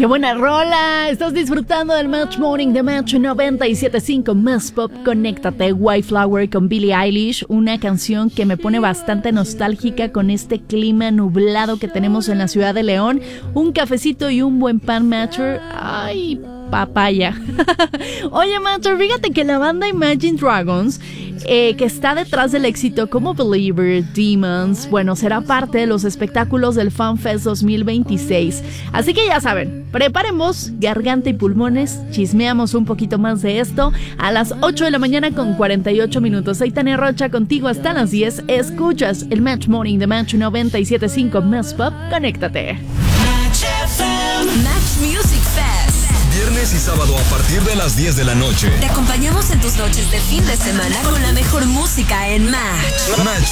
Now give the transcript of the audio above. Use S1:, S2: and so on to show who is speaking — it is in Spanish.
S1: ¡Qué buena rola! Estás disfrutando del Match Morning de Match 97.5 Más Pop. Conéctate, Wildflower con Billie Eilish, una canción que me pone bastante nostálgica con este clima nublado que tenemos en la ciudad de León. Un cafecito y un buen pan Matcher. ¡Ay, papaya! Oye, Matcher, fíjate que la banda Imagine Dragons, que está detrás del éxito como Believer, Demons, bueno, será parte de los espectáculos del FanFest 2026. Así que ya saben, preparemos garganta y pulmones, chismeamos un poquito más de esto a las 8 de la mañana con 48 minutos. Soy Tania Rocha contigo hasta las 10. Escuchas el Match Morning de Match 97.5 Más Pop. Conéctate.
S2: Match Music Fest.
S3: Viernes y sábado a partir de las 10 de la noche.
S2: Te acompañamos en tus noches de fin de semana con la mejor música en Match.
S3: Match